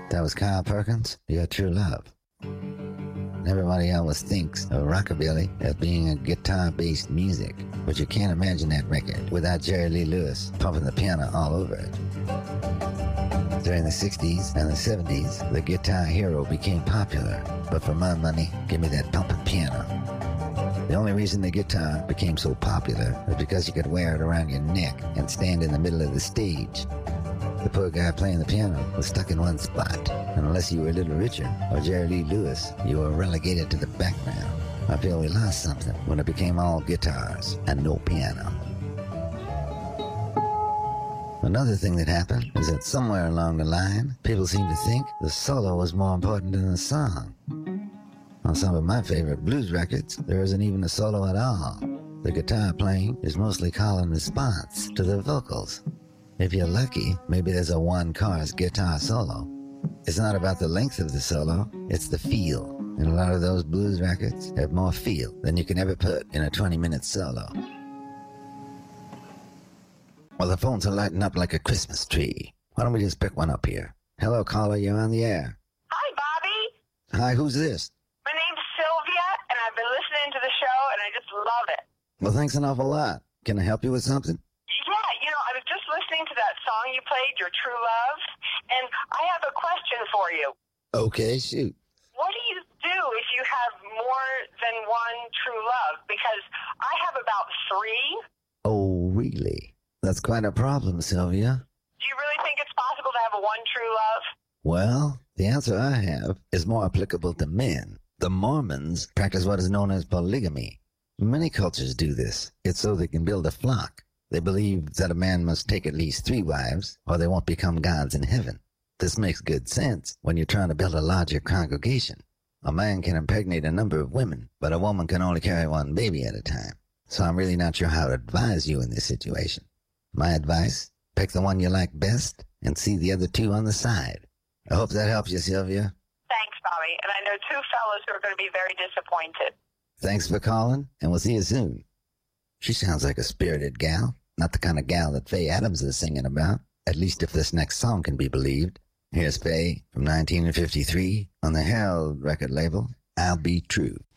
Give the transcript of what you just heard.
That was Carl Perkins, Your True Love. Everybody always thinks of rockabilly as being a guitar-based music, but you can't imagine that record without Jerry Lee Lewis pumping the piano all over it. During the 60s and the 70s, the Guitar Hero became popular, but for my money, give me that pumping piano. The only reason the guitar became so popular was because you could wear it around your neck and stand in the middle of the stage. The poor guy playing the piano was stuck in one spot, and unless you were Little Richard or Jerry Lee Lewis, you were relegated to the background. I feel we lost something when it became all guitars and no piano. Another thing that happened is that somewhere along the line, people seemed to think the solo was more important than the song. On some of my favorite blues records, there isn't even a solo at all. The guitar playing is mostly call and response to the vocals. If you're lucky, maybe there's a one-chorus guitar solo. It's not about the length of the solo, it's the feel. And a lot of those blues records have more feel than you can ever put in a 20-minute solo. Well, the phones are lighting up like a Christmas tree. Why don't we just pick one up here? Hello, caller, you're on the air. Hi, Bobby. Hi, who's this? My name's Sylvia, and I've been listening to the show, and I just love it. Well, thanks an awful lot. Can I help you with something? Yeah, I was just listening to that song you played, Your True Love, and I have a question for you. Okay, shoot. What do you do if you have more than one true love? Because I have about 3. Oh, really? That's quite a problem, Sylvia. Do you really think it's possible to have one true love? Well, the answer I have is more applicable to men. The Mormons practice what is known as polygamy. Many cultures do this. It's so they can build a flock. They believe that a man must take at least 3 wives, or they won't become gods in heaven. This makes good sense when you're trying to build a larger congregation. A man can impregnate a number of women, but a woman can only carry one baby at a time. So I'm really not sure how to advise you in this situation. My advice, pick the one you like best and see the other 2 on the side. I hope that helps you, Sylvia. Thanks, Bobby. And I know 2 fellows who are going to be very disappointed. Thanks for calling, and we'll see you soon. She sounds like a spirited gal, not the kind of gal that Faye Adams is singing about, at least if this next song can be believed. Here's Faye from 1953 on the Herald record label, I'll Be True.